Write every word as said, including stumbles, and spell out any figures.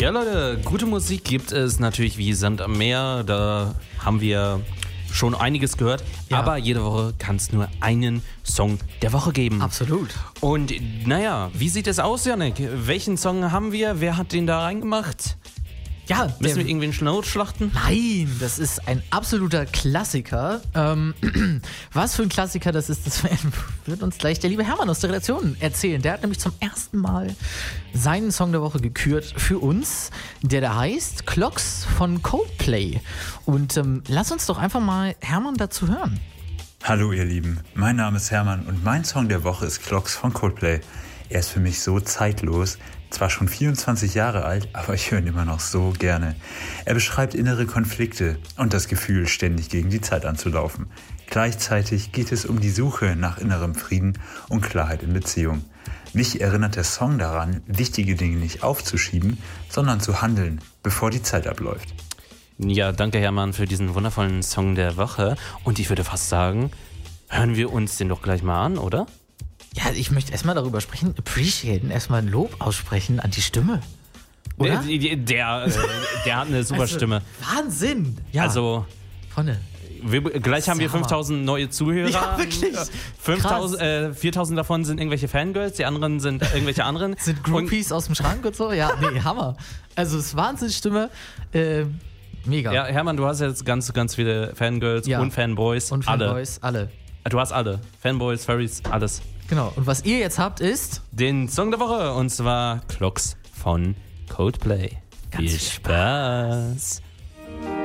Ja, Leute, gute Musik gibt es natürlich wie Sand am Meer. Da haben wir schon einiges gehört. Ja. Aber jede Woche kann es nur einen Song der Woche geben. Absolut. Und naja, wie sieht es aus, Janik? Welchen Song haben wir? Wer hat den da reingemacht? Ja, Müssen der- wir irgendwie einen Schnau schlachten? Nein, das ist ein absoluter Klassiker. Ähm, was für ein Klassiker das ist, das wird uns gleich der liebe Hermann aus der Redaktion erzählen. Der hat nämlich zum ersten Mal seinen Song der Woche gekürt für uns, der da heißt Clocks von Coldplay. Und ähm, lass uns doch einfach mal Hermann dazu hören. Hallo ihr Lieben, mein Name ist Hermann und mein Song der Woche ist Clocks von Coldplay. Er ist für mich so zeitlos, zwar schon vierundzwanzig Jahre alt, aber ich höre ihn immer noch so gerne. Er beschreibt innere Konflikte und das Gefühl, ständig gegen die Zeit anzulaufen. Gleichzeitig geht es um die Suche nach innerem Frieden und Klarheit in Beziehung. Mich erinnert der Song daran, wichtige Dinge nicht aufzuschieben, sondern zu handeln, bevor die Zeit abläuft. Ja, danke Hermann für diesen wundervollen Song der Woche. Und ich würde fast sagen, hören wir uns den doch gleich mal an, oder? Ja, ich möchte erstmal darüber sprechen, appreciaten, erstmal ein Lob aussprechen an die Stimme. Oder? Der, der, äh, der hat eine super Also, Stimme. Wahnsinn! Ja, Also, Freunde. wir, gleich haben wir Hammer. fünftausend neue Zuhörer. Ja, wirklich. fünftausend, äh, viertausend davon sind irgendwelche Fangirls, die anderen sind irgendwelche anderen. Sind Groupies aus dem Schrank und so? Ja, nee, Hammer. Also, es ist Wahnsinnsstimme. Äh, mega. Und, ja, Hermann, du hast jetzt ganz, ganz viele Fangirls Ja. und Fanboys. Und alle. Fanboys, alle. Du hast alle. Fanboys, Furries, alles. Genau. Und was ihr jetzt habt, ist. Den Song der Woche und zwar Clocks von Coldplay. Ganz Viel viel Spaß.